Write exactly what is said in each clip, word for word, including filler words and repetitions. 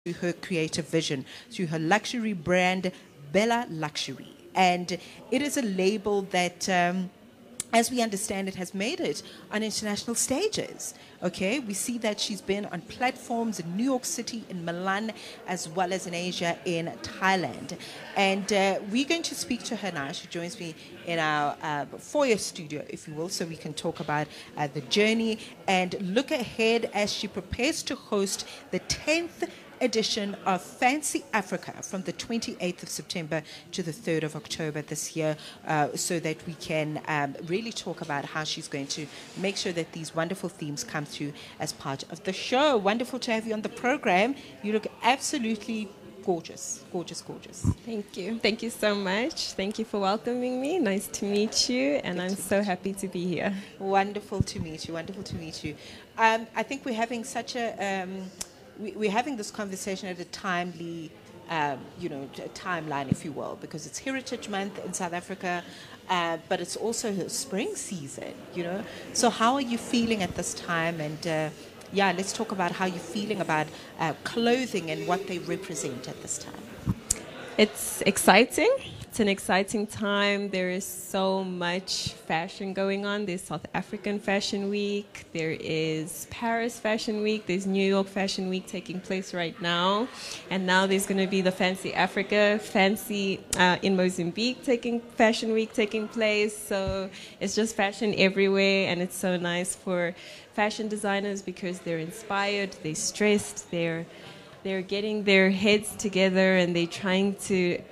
through her creative vision, through her luxury brand, Bella Luxury. And it is a label that, um, as we understand it, has made it on international stages. Okay, we see that she's been on platforms in New York City, in Milan, as well as in Asia, in Thailand. And uh, we're going to speak to her now. She joins me in our uh, foyer studio, if you will, so we can talk about uh, the journey and look ahead as she prepares to host the tenth edition of Fancy Africa from the twenty-eighth of September to the third of October this year, uh, so that we can um, really talk about how she's going to make sure that these wonderful themes come through as part of the show. Wonderful to have you on the program. You look absolutely gorgeous, gorgeous, gorgeous. Thank you. Thank you so much. Thank you for welcoming me. Nice to meet you, and Good I'm so happy to be here. Wonderful to meet you. Wonderful to meet you. Um, I think we're having such a... Um, we, we're having this conversation at a timely, um, you know, a timeline, if you will, because it's Heritage Month in South Africa, uh, but it's also the spring season, you know. So how are you feeling at this time? And uh, yeah, let's talk about how you're feeling about uh, clothing and what they represent at this time. It's exciting. It's an exciting time. There is so much fashion going on. There's South African Fashion Week. There is Paris Fashion Week. There's New York Fashion Week taking place right now. And now there's going to be the Fancy Africa, Fancy uh, in Mozambique taking Fashion Week taking place. So it's just fashion everywhere. And it's so nice for fashion designers because they're inspired, they're stressed, they're they're getting their heads together and they're trying to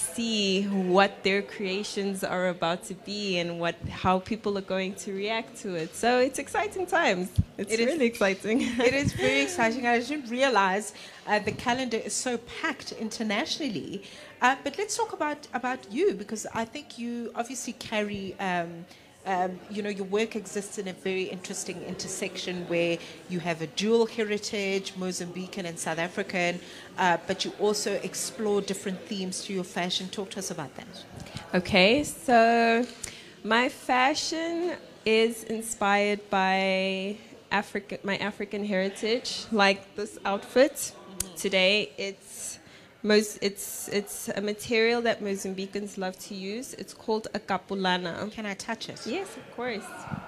see what their creations are about to be and what how people are going to react to it. So it's exciting times. It's it really is, exciting. It is very exciting. I didn't realize uh, the calendar is so packed internationally. Uh, but let's talk about, about you, because I think you obviously carry... Um, Um, you know, your work exists in a very interesting intersection where you have a dual heritage, Mozambican and South African, uh, but you also explore different themes through your fashion. Talk to us about that. Okay, so my fashion is inspired by Africa, my African heritage, like this outfit. Mm-hmm. Today, it's Most, it's it's a material that Mozambicans love to use. It's called a capulana. Can I touch it? Yes, of course.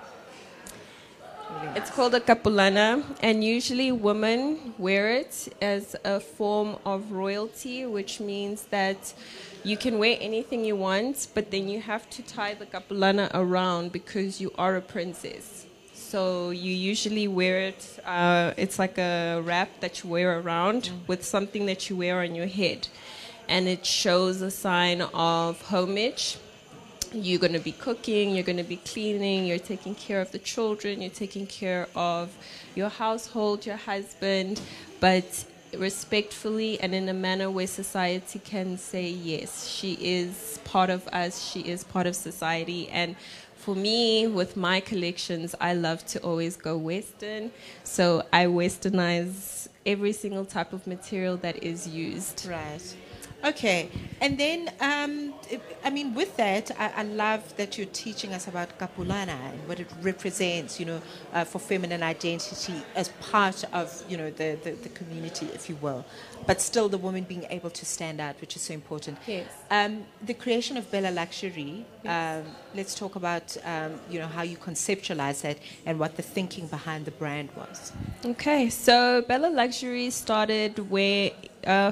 Really nice. It's called a capulana, and usually women wear it as a form of royalty, which means that you can wear anything you want, but then you have to tie the capulana around because you are a princess. So you usually wear it, uh, it's like a wrap that you wear around mm. with something that you wear on your head. And it shows a sign of homage. You're going to be cooking, you're going to be cleaning, you're taking care of the children, you're taking care of your household, your husband, but respectfully and in a manner where society can say, yes, she is part of us, she is part of society. And for me, with my collections, I love to always go Western. So I Westernize every single type of material that is used. Right. Okay. And then, um, I mean, with that, I, I love that you're teaching us about Capulana and what it represents, you know, uh, for feminine identity as part of, you know, the, the, the community, if you will. But still the woman being able to stand out, which is so important. Yes. Um, the creation of Bella Luxury, yes. um, let's talk about, um, you know, how you conceptualize that and what the thinking behind the brand was. Okay. So Bella Luxury started where... Uh,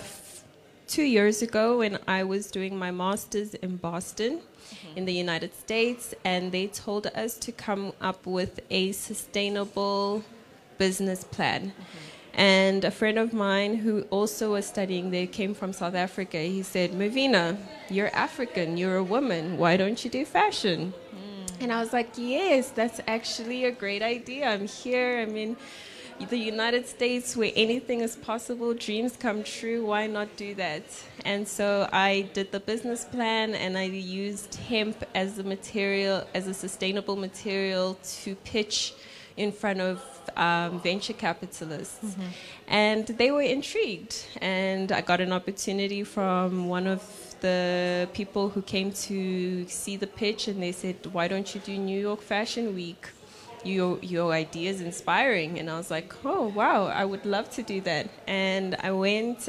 Two years ago when I was doing my master's in Boston, mm-hmm. in the United States, and they told us to come up with a sustainable business plan. Mm-hmm. And a friend of mine who also was studying there came from South Africa. He said, Movina, you're African, you're a woman, why don't you do fashion? Mm. And I was like, yes, that's actually a great idea. I'm here, I mean... the United States where anything is possible, dreams come true, why not do that? And so I did the business plan and I used hemp as a material, as a sustainable material to pitch in front of um, venture capitalists. Mm-hmm. And they were intrigued. And I got an opportunity from one of the people who came to see the pitch and they said, why don't you do New York Fashion Week? your your idea is inspiring. And I was like, oh wow, I would love to do that. And I went